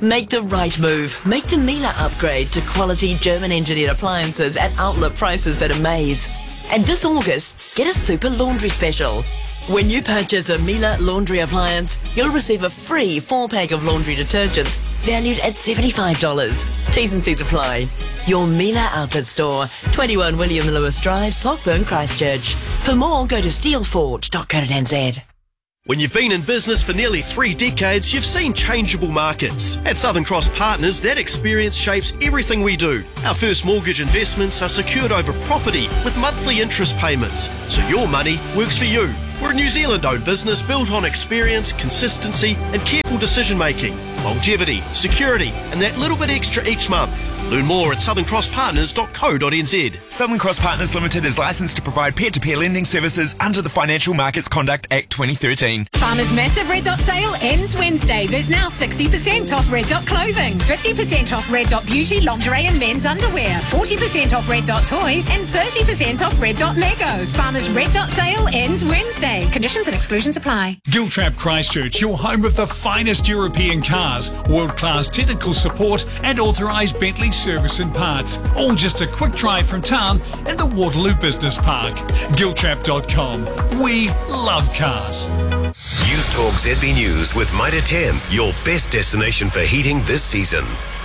Speaker 1: Make the right move. Make the Miele upgrade to quality German-engineered appliances at outlet prices that amaze. And this August, get a super laundry special. When you purchase a Miele laundry appliance, you'll receive a free 4-pack of laundry detergents valued at $75. T's and C's apply. Your Miele outlet store, 21 William Lewis Drive, Slockburn, Christchurch. For more, go to steelforge.co.nz.
Speaker 4: When you've been in business for nearly 3 decades, you've seen changeable markets. At Southern Cross Partners, that experience shapes everything we do. Our first mortgage investments are secured over property with monthly interest payments, so your money works for you. We're a New Zealand-owned business built on experience, consistency and careful decision-making, longevity, security and that little bit extra each month. Learn more at southern-cross-partners.co.nz.
Speaker 13: Southern Cross Partners Limited is licensed to provide peer-to-peer lending services under the Financial Markets Conduct Act 2013.
Speaker 20: Farmers' massive Red Dot sale ends Wednesday. There's now 60% off Red Dot clothing, 50% off Red Dot beauty, lingerie and men's underwear, 40% off Red Dot toys and 30% off Red Dot Lego. Farmers' Red Dot sale ends Wednesday. Conditions and exclusions apply.
Speaker 22: Giltrap Christchurch, your home of the finest European cars, world-class technical support and authorised Bentley service and parts. All just a quick drive from town in the Waterloo Business Park. Giltrap.com. We love cars.
Speaker 24: News Talk ZB News with Mitre 10, your best destination for heating this season.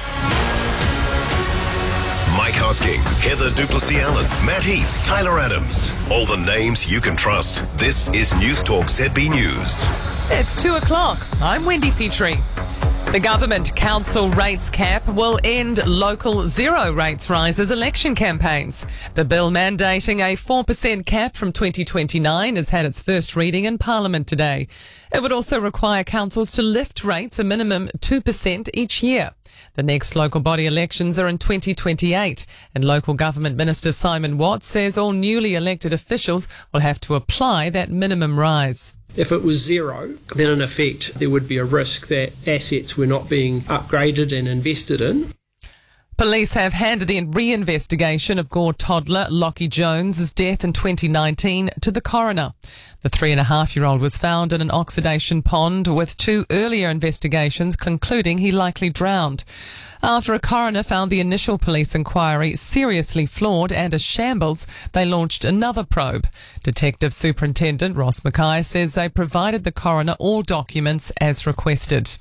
Speaker 24: Mike Hosking, Heather Duplessis-Allen, Matt Heath, Tyler Adams. All the names you can trust. This is News Talk ZB News.
Speaker 25: It's 2 o'clock. I'm Wendy Petrie. The government council rates cap will end local zero rates rises election campaigns. The bill mandating a 4% cap from 2029 has had its first reading in Parliament today. It would also require councils to lift rates a minimum 2% each year. The next local body elections are in 2028, and Local Government Minister Simon Watts says all newly elected officials will have to apply that minimum rise.
Speaker 26: If it was zero, then in effect there would be a risk that assets were not being upgraded and invested in.
Speaker 25: Police have handed the re-investigation of Gore toddler Lockie Jones' death in 2019 to the coroner. The 3.5-year-old was found in an oxidation pond, with 2 earlier investigations concluding he likely drowned. After a coroner found the initial police inquiry seriously flawed and a shambles, they launched another probe. Detective Superintendent Ross Mackay says they provided the coroner all documents as requested.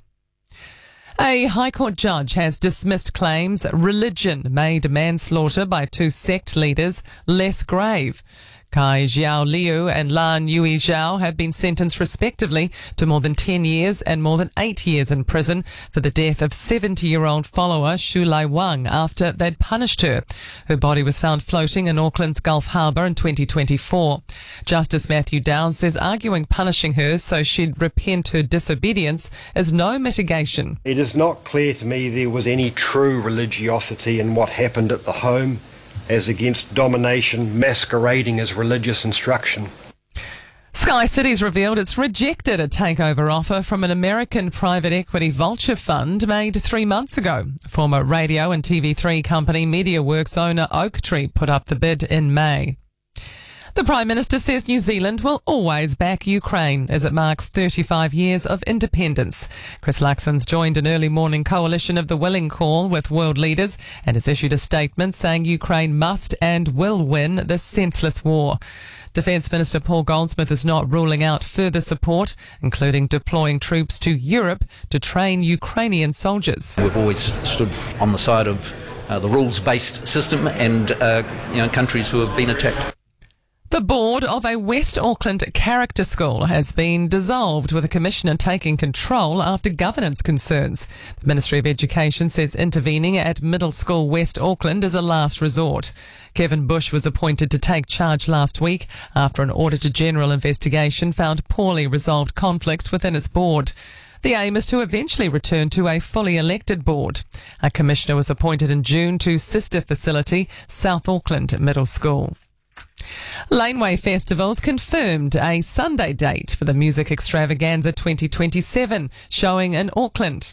Speaker 25: A High Court judge has dismissed claims religion made manslaughter by 2 sect leaders less grave. Kai Xiao Liu and Lan Yui Zhao have been sentenced respectively to more than 10 years and more than 8 years in prison for the death of 70-year-old follower Shu Lai Wang after they'd punished her. Her body was found floating in Auckland's Gulf Harbour in 2024. Justice Matthew Downs says arguing punishing her so she'd repent her disobedience is no mitigation.
Speaker 29: It is not clear to me there was any true religiosity in what happened at the home, as against domination masquerading as religious instruction.
Speaker 25: Sky Cities revealed it's rejected a takeover offer from an American private equity vulture fund made 3 months ago. Former radio and TV3 company MediaWorks owner Oaktree put up the bid in May. The Prime Minister says New Zealand will always back Ukraine as it marks 35 years of independence. Chris Luxon's joined an early morning coalition of the Willing Call with world leaders and has issued a statement saying Ukraine must and will win this senseless war. Defence Minister Paul Goldsmith is not ruling out further support, including deploying troops to Europe to train Ukrainian soldiers.
Speaker 30: We've always stood on the side of the rules-based system and countries who have been attacked.
Speaker 25: The board of a West Auckland character school has been dissolved, with a commissioner taking control after governance concerns. The Ministry of Education says intervening at Middle School West Auckland is a last resort. Kevin Bush was appointed to take charge last week after an Auditor-General investigation found poorly resolved conflicts within its board. The aim is to eventually return to a fully elected board. A commissioner was appointed in June to sister facility South Auckland Middle School. Laneway Festivals confirmed a Sunday date for the Music Extravaganza 2027, showing in Auckland.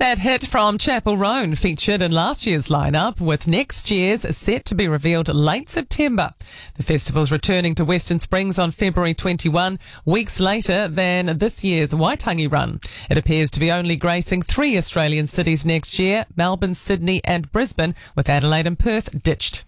Speaker 25: That hit from Chapel Roan featured in last year's lineup, with next year's set to be revealed late September. The festival's returning to Western Springs on February 21, weeks later than this year's Waitangi run. It appears to be only gracing 3 Australian cities next year: Melbourne, Sydney and Brisbane, with Adelaide and Perth ditched.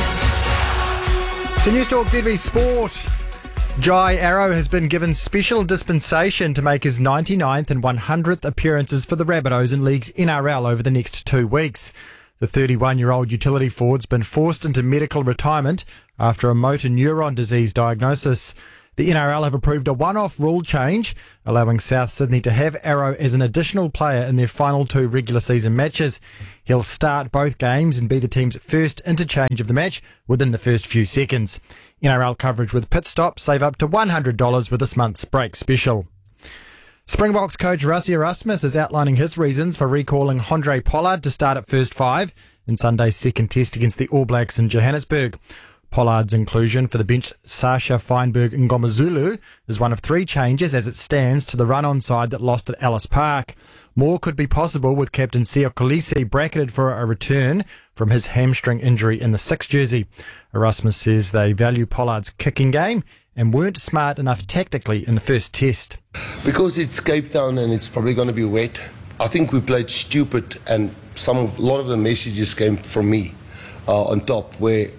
Speaker 5: To News Talk ZB Sport. Jai Arrow has been given special dispensation to make his 99th and 100th appearances for the Rabbitohs in League's NRL over the next 2 weeks. The 31-year-old utility forward's been forced into medical retirement after a motor neuron disease diagnosis. The NRL have approved a one-off rule change, allowing South Sydney to have Arrow as an additional player in their final 2 regular season matches. He'll start both games and be the team's first interchange of the match within the first few seconds. NRL coverage with Pit Stop save up to $100 with this month's break special. Springboks coach Rassie Erasmus is outlining his reasons for recalling Handré Pollard to start at first 5 in Sunday's second test against the All Blacks in Johannesburg. Pollard's inclusion for the bench Sasha Feinberg Ngomazulu is one of 3 changes as it stands to the run-on side that lost at Ellis Park. More could be possible with captain Siya Kolisi bracketed for a return from his hamstring injury in the 6 jersey. Erasmus says they value Pollard's kicking game and weren't smart enough tactically in the first test.
Speaker 6: Because it's Cape Town and it's probably going to be wet, I think we played stupid, and a lot of the messages came from me on top, where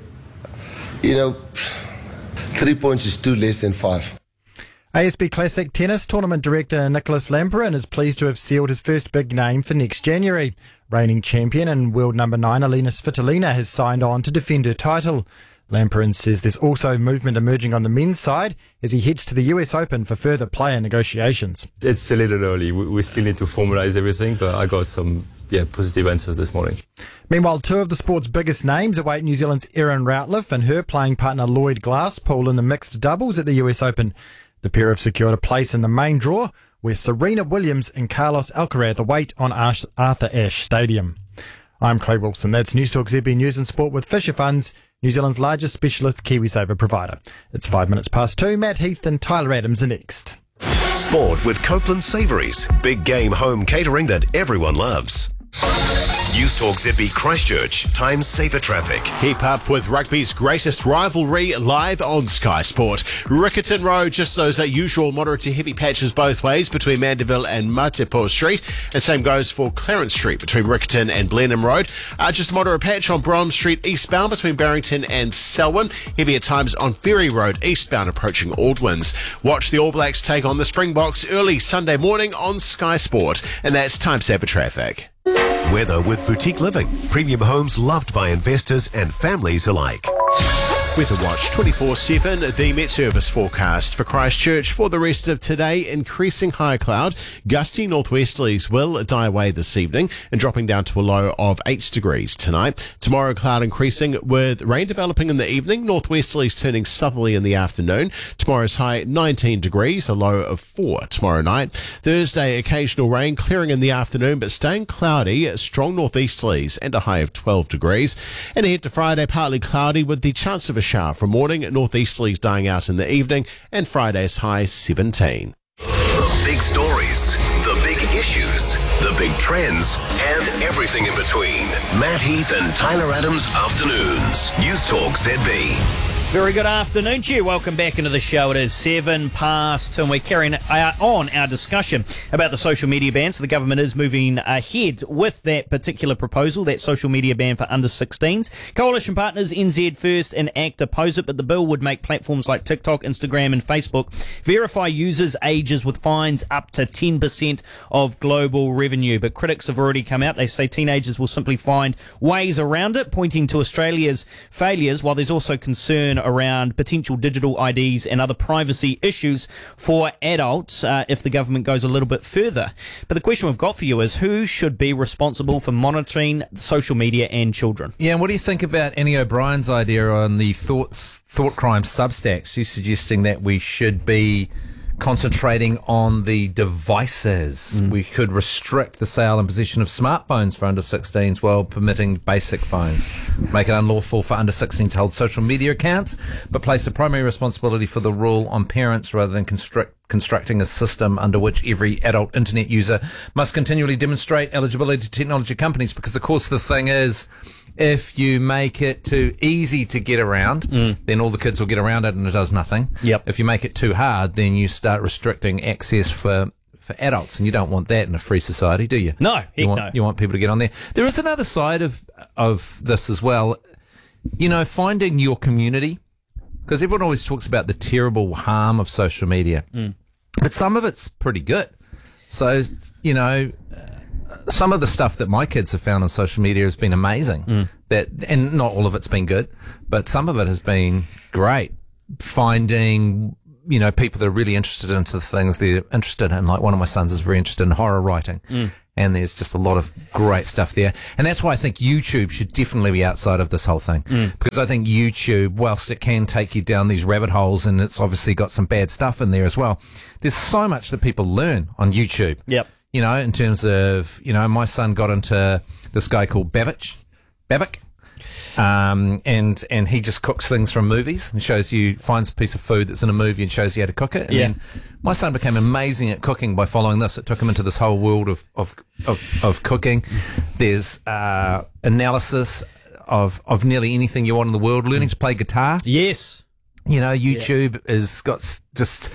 Speaker 6: 3 points is 2 less than 5.
Speaker 5: ASB Classic Tennis Tournament Director Nicholas Lamperin is pleased to have sealed his first big name for next January. Reigning champion and world number 9 Alina Svitolina has signed on to defend her title. Lamperin says there's also movement emerging on the men's side as he heads to the US Open for further player negotiations.
Speaker 7: It's a little early. We still need to formalise everything, but I got some positive answers this morning.
Speaker 5: Meanwhile, 2 of the sport's biggest names await New Zealand's Erin Routliffe and her playing partner Lloyd Glasspool in the mixed doubles at the US Open. The pair have secured a place in the main draw, where Serena Williams and Carlos Alcaraz await on Arthur Ashe Stadium. I'm Clay Wilson. That's News Talk ZB News and Sport with Fisher Funds, New Zealand's largest specialist KiwiSaver provider. It's 5 minutes past 2. Matt Heath and Tyler Adams are next.
Speaker 24: Sport with Copeland Savouries. Big game home catering that everyone loves. News Talk ZB Christchurch. Time saver traffic.
Speaker 8: Keep up with rugby's greatest rivalry live on Sky Sport. Riccarton Road, just those usual moderate to heavy patches both ways between Mandeville and Matepo Street. And same goes for Clarence Street between Riccarton and Blenheim Road. Just a moderate patch on Brom Street eastbound between Barrington and Selwyn. Heavier times on Ferry Road eastbound approaching Aldwins. Watch the All Blacks take on the Springboks early Sunday morning on Sky Sport. And that's Time Saver Traffic.
Speaker 24: Weather with Boutique Living. Premium homes loved by investors and families alike.
Speaker 8: Weather Watch 24/7, the Met Service forecast for Christchurch for the rest of today. Increasing high cloud, gusty northwesterlies will die away this evening and dropping down to a low of 8 degrees tonight. Tomorrow cloud increasing with rain developing in the evening, northwesterlies turning southerly in the afternoon. Tomorrow's high 19 degrees, a low of 4 tomorrow night. Thursday occasional rain clearing in the afternoon but staying cloudy, strong northeasterlies and a high of 12 degrees. And ahead to Friday, partly cloudy with the chance of a shower from morning, northeasterlies dying out in the evening, and Friday's high 17.
Speaker 24: The big stories, the big issues, the big trends, and everything in between. Matt Heath and Tyler Adams Afternoons. News Talk ZB.
Speaker 3: Very good afternoon to you. Welcome back into the show. It is 7 past, and we're carrying on our discussion about the social media ban. So the government is moving ahead with that particular proposal, that social media ban for under 16s. Coalition partners NZ First and ACT oppose it, but the bill would make platforms like TikTok, Instagram and Facebook verify users' ages with fines up to 10% of global revenue. But critics have already come out. They say teenagers will simply find ways around it, pointing to Australia's failures, while there's also concern around potential digital IDs and other privacy issues for adults if the government goes a little bit further. But the question we've got for you is, who should be responsible for monitoring social media and children?
Speaker 2: Yeah, and what do you think about Annie O'Brien's idea on the thought crime Substack? She's suggesting that we should be concentrating on the devices. We could restrict the sale and possession of smartphones for under 16s while permitting basic phones. Make it unlawful for under 16 to hold social media accounts, but place the primary responsibility for the rule on parents rather than constructing a system under which every adult internet user must continually demonstrate eligibility to technology companies. Because, of course, the thing is, if you make it too easy to get around, then all the kids will get around it and it does nothing. If you make it too hard, then you start restricting access for adults, and you don't want that in a free society, do you?
Speaker 3: No,
Speaker 2: you want people to get on there. There is another side of this as well. You know, finding your community, because everyone always talks about the terrible harm of social media, but some of it's pretty good. So, you know, some of the stuff that my kids have found on social media has been amazing. And not all of it's been good, but some of it has been great. Finding, you know, people that are really interested into the things they're interested in. Like one of my sons is very interested in horror writing. And there's just a lot of great stuff there. And that's why I think YouTube should definitely be outside of this whole thing. Because I think YouTube, whilst it can take you down these rabbit holes, and it's obviously got some bad stuff in there as well, there's so much that people learn on YouTube. You know, in terms of, you know, my son got into this guy called Babic. And he just cooks things from movies and finds a piece of food that's in a movie and shows you how to cook it. And then my son became amazing at cooking by following this. It took him into this whole world of cooking. There's analysis of nearly anything you want in the world. Learning to play guitar.
Speaker 3: Yes.
Speaker 2: You know, YouTube has got just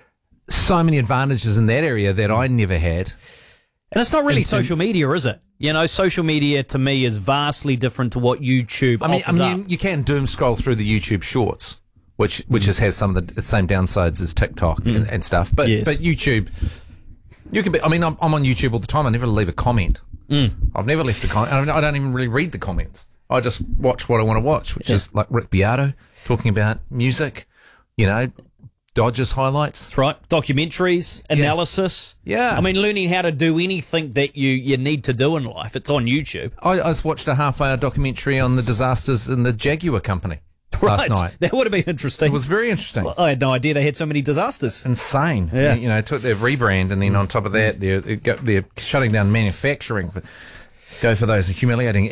Speaker 2: so many advantages in that area that I never had.
Speaker 3: And it's not really social media, is it? You know, social media to me is vastly different to what YouTube offers up.
Speaker 2: You can doom scroll through the YouTube Shorts, which has some of the same downsides as TikTok and stuff. But YouTube, you can be. I mean, I'm on YouTube all the time. I never leave a comment. I've never left a comment. I don't even really read the comments. I just watch what I want to watch, which is like Rick Beato talking about music. You know, Dodgers highlights.
Speaker 3: That's right. Documentaries, analysis.
Speaker 2: Yeah.
Speaker 3: I mean, learning how to do anything that you need to do in life. It's on YouTube.
Speaker 2: I just watched a half-hour documentary on the disasters in the Jaguar company last night.
Speaker 3: That would have been interesting.
Speaker 2: It was very interesting.
Speaker 3: Well, I had no idea they had so many disasters.
Speaker 2: Insane.
Speaker 3: Yeah.
Speaker 2: You know, took their rebrand, and then on top of that, they're shutting down manufacturing. Go for those humiliating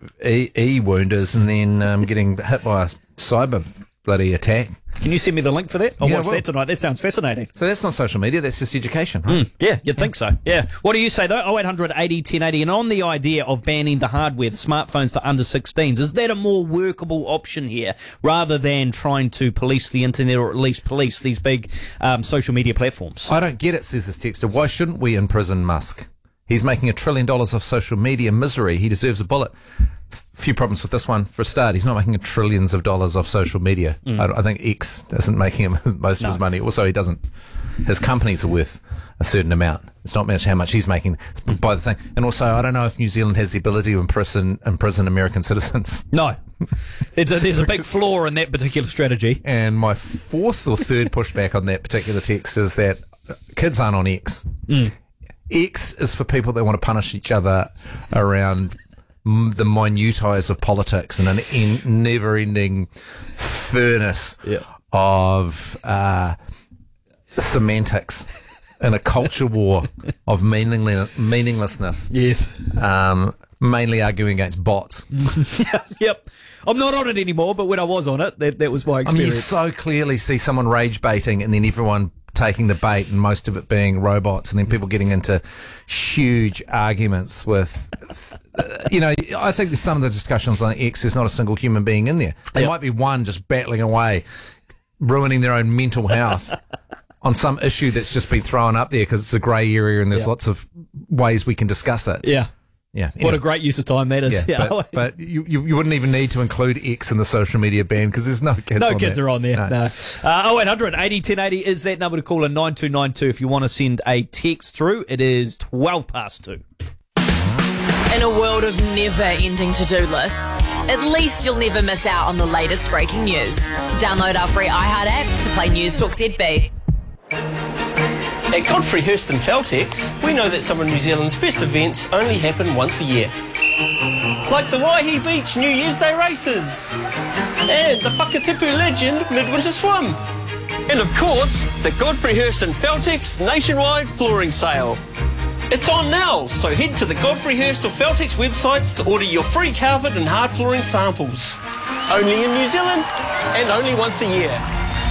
Speaker 2: wounders, and then getting hit by a cyber bloody attack.
Speaker 3: Can you send me the link for that? I'll watch that tonight. That sounds fascinating.
Speaker 2: So that's not social media, that's just education, right?
Speaker 3: Yeah, you'd think so. Yeah. What do you say, though? 0800 80 1080. And on the idea of banning the hardware, the smartphones for under 16s, is that a more workable option here, rather than trying to police the internet, or at least police these big social media platforms?
Speaker 2: I don't get it, says this texter. Why shouldn't we imprison Musk? He's making $1 trillion off social media misery. He deserves a bullet. Few problems with this one. For a start, he's not making trillions of dollars off social media. I think X doesn't make him most of his money. Also, he doesn't. His companies are worth a certain amount. It's not much how much he's making by the thing. And also, I don't know if New Zealand has the ability to imprison American citizens.
Speaker 3: No. There's a big flaw in that particular strategy.
Speaker 2: And my fourth or third pushback on that particular text is that kids aren't on X. X is for people that want to punish each other around the minutiae of politics and an never-ending furnace of semantics and a culture war of meaninglessness.
Speaker 3: Yes.
Speaker 2: Mainly arguing against bots.
Speaker 3: Yep. I'm not on it anymore, but when I was on it, that was my experience.
Speaker 2: I mean, you so clearly see someone rage baiting and then everyone taking the bait, and most of it being robots, and then people getting into huge arguments with, I think some of the discussions on X, there's not a single human being in there. There might be one just battling away, ruining their own mental health on some issue that's just been thrown up there because it's a grey area and there's lots of ways we can discuss it.
Speaker 3: Yeah.
Speaker 2: Yeah.
Speaker 3: What a great use of time that is.
Speaker 2: Yeah, but you wouldn't even need to include X in the social media ban because there's no kids on there.
Speaker 3: No kids are on there. No. 0800 80 1080 is that number to call in 9292 if you want to send a text through. It is 2:12.
Speaker 1: In a world of never-ending to-do lists, at least you'll never miss out on the latest breaking news. Download our free iHeart app to play News Talk ZB.
Speaker 9: At Godfrey Hurston Feltex, we know that some of New Zealand's best events only happen once a year. Like the Waihi Beach New Year's Day races and the Whakatipu Legend Midwinter Swim. And of course, the Godfrey Hirst and Feltex nationwide flooring sale. It's on now, so head to the Godfrey Hirst or Feltex websites to order your free carpet and hard flooring samples. Only in New Zealand and only once a year.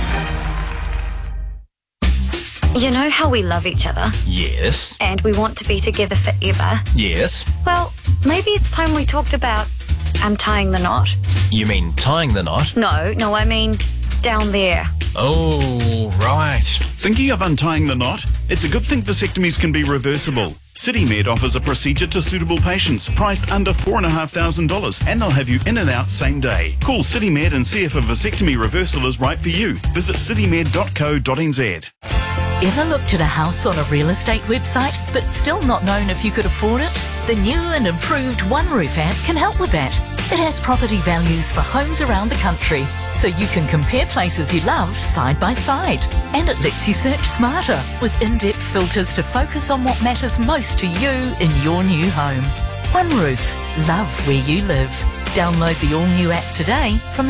Speaker 10: You know how we love each other?
Speaker 11: Yes.
Speaker 10: And we want to be together forever?
Speaker 11: Yes.
Speaker 10: Well, maybe it's time we talked about untying the knot.
Speaker 11: You mean tying the knot?
Speaker 10: No, I mean down there.
Speaker 11: Oh, right.
Speaker 12: Thinking of untying the knot? It's a good thing vasectomies can be reversible. CityMed offers a procedure to suitable patients, priced under $4,500, and they'll have you in and out same day. Call CityMed and see if a vasectomy reversal is right for you. Visit citymed.co.nz.
Speaker 14: Ever looked at a house on a real estate website but still not known if you could afford it? The new and improved OneRoof app can help with that. It has property values for homes around the country, so you can compare places you love side by side. And it lets you search smarter with in-depth filters to focus on what matters most to you in your new home. OneRoof. Love where you live. Download the all-new app today from